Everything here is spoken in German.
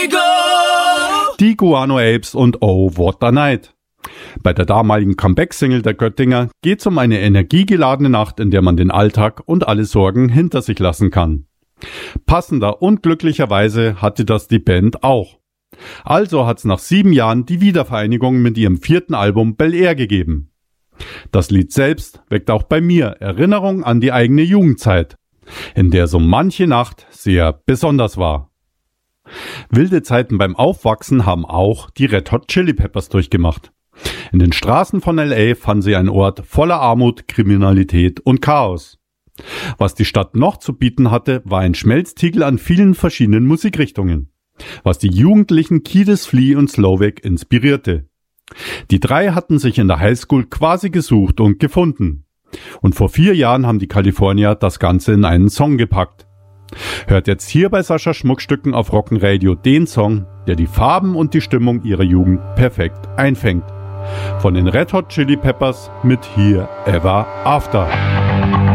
Die Guano Apes und Oh What a Night. Bei der damaligen Comeback-Single der Göttinger geht's um eine energiegeladene Nacht, in der man den Alltag und alle Sorgen hinter sich lassen kann. Passender und glücklicherweise hatte das die Band auch. Also hat's nach 7 Jahren die Wiedervereinigung mit ihrem 4. Album Bel Air gegeben. Das Lied selbst weckt auch bei mir Erinnerungen an die eigene Jugendzeit, in der so manche Nacht sehr besonders war. Wilde Zeiten beim Aufwachsen haben auch die Red Hot Chili Peppers durchgemacht. In den Straßen von L.A. fanden sie einen Ort voller Armut, Kriminalität und Chaos. Was die Stadt noch zu bieten hatte, war ein Schmelztiegel an vielen verschiedenen Musikrichtungen, was die Jugendlichen Kiedis, Flea und Slovak inspirierte. Die 3 hatten sich in der Highschool quasi gesucht und gefunden. Und vor 4 Jahren haben die Kalifornier das Ganze in einen Song gepackt. Hört jetzt hier bei Sascha Schmuckstücken auf Rockenradio den Song, der die Farben und die Stimmung ihrer Jugend perfekt einfängt. Von den Red Hot Chili Peppers mit Here Ever After.